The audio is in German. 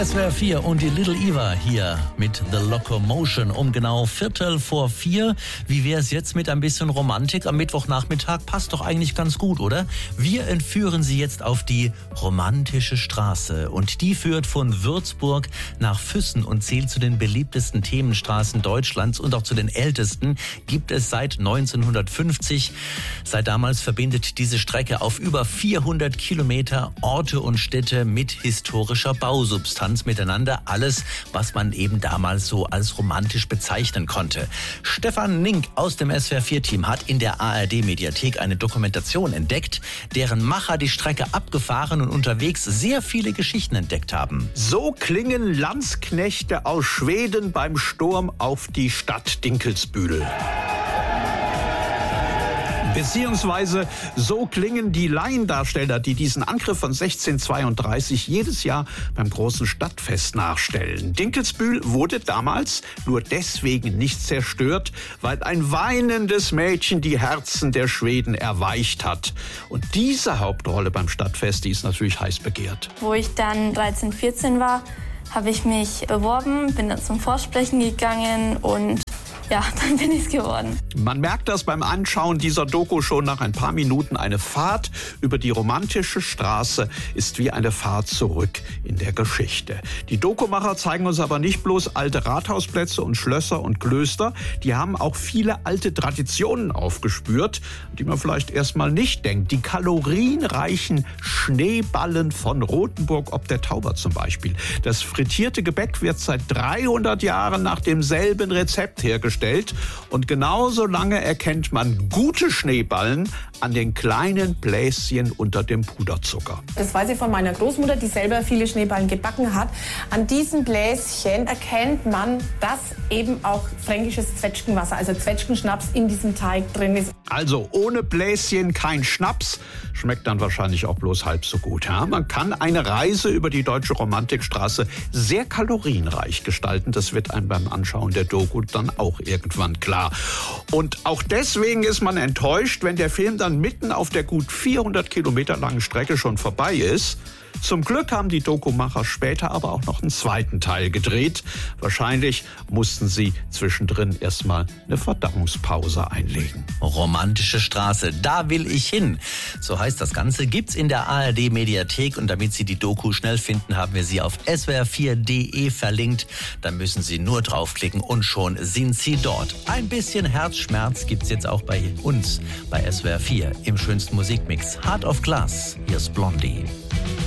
SWR 4 und die Little Eva hier mit The Locomotion um genau 3:45. Wie wäre es jetzt mit ein bisschen Romantik am Mittwochnachmittag? Passt doch eigentlich ganz gut, oder? Wir entführen Sie jetzt auf die romantische Straße und die führt von Würzburg nach Füssen und zählt zu den beliebtesten Themenstraßen Deutschlands und auch zu den ältesten. Gibt es seit 1950. Seit damals verbindet diese Strecke auf über 400 Kilometer Orte und Städte mit historischer Bausubstanz miteinander. Alles, was man eben damals so als romantisch bezeichnen konnte. Stefan Nink aus dem SWR4-Team hat in der ARD-Mediathek eine Dokumentation entdeckt, deren Macher die Strecke abgefahren und unterwegs sehr viele Geschichten entdeckt haben. So klingen Landsknechte aus Schweden beim Sturm auf die Stadt Dinkelsbühl. Beziehungsweise so klingen die Laiendarsteller, die diesen Angriff von 1632 jedes Jahr beim großen Stadtfest nachstellen. Dinkelsbühl wurde damals nur deswegen nicht zerstört, weil ein weinendes Mädchen die Herzen der Schweden erweicht hat. Und diese Hauptrolle beim Stadtfest, die ist natürlich heiß begehrt. Wo ich dann 13, 14 war, habe ich mich beworben, bin dann zum Vorsprechen gegangen und ja, dann bin ich es geworden. Man merkt das beim Anschauen dieser Doku schon nach ein paar Minuten. Eine Fahrt über die romantische Straße ist wie eine Fahrt zurück in der Geschichte. Die Dokumacher zeigen uns aber nicht bloß alte Rathausplätze und Schlösser und Klöster. Die haben auch viele alte Traditionen aufgespürt, die man vielleicht erstmal nicht denkt. Die kalorienreichen Schneeballen von Rothenburg ob der Tauber zum Beispiel. Das frittierte Gebäck wird seit 300 Jahren nach demselben Rezept hergestellt. Und genauso lange erkennt man gute Schneeballen an den kleinen Bläschen unter dem Puderzucker. Das weiß ich von meiner Großmutter, die selber viele Schneeballen gebacken hat. An diesen Bläschen erkennt man, dass eben auch fränkisches Zwetschgenwasser, also Zwetschgenschnaps in diesem Teig drin ist. Also ohne Bläschen kein Schnaps, schmeckt dann wahrscheinlich auch bloß halb so gut. Ja? Man kann eine Reise über die deutsche Romantikstraße sehr kalorienreich gestalten. Das wird einem beim Anschauen der Doku dann auch irgendwann klar. Und auch deswegen ist man enttäuscht, wenn der Film dann mitten auf der gut 400 Kilometer langen Strecke schon vorbei ist. Zum Glück haben die Dokumacher später aber auch noch einen zweiten Teil gedreht. Wahrscheinlich mussten sie zwischendrin erstmal eine Verdauungspause einlegen. Romantische Straße, da will ich hin. So heißt das Ganze, gibt's in der ARD-Mediathek. Und damit Sie die Doku schnell finden, haben wir sie auf swr4.de verlinkt. Da müssen Sie nur draufklicken und schon sind Sie dort. Ein bisschen Herzschmerz gibt's jetzt auch bei uns, bei SWR4 im schönsten Musikmix. Heart of Glass, hier ist Blondie.